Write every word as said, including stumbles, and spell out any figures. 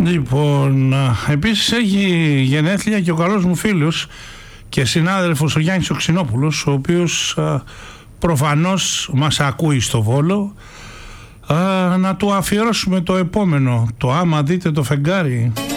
Λοιπόν, επίσης έχει γενέθλια και ο καλός μου φίλος και συνάδελφος ο Γιάννης ο Ξινόπουλος, ο οποίος α, προφανώς μας ακούει στο Βόλο. Α, να του αφιερώσουμε το επόμενο, το άμα δείτε το φεγγάρι.